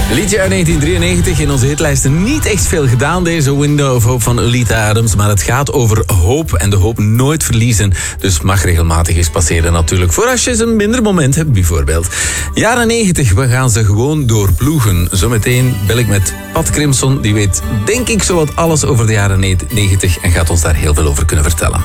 Liedje uit 1993 in onze hitlijsten niet echt veel gedaan, deze Window of Hope van Oleta Adams. Maar het gaat over hoop en de hoop nooit verliezen. Dus mag regelmatig eens passeren natuurlijk. Voor als je eens een minder moment hebt bijvoorbeeld. Jaren 90, we gaan ze gewoon doorploegen. Zometeen bel ik met Pat Crimson. Die weet denk ik zowat alles over de jaren 90 en gaat ons daar heel veel over kunnen vertellen.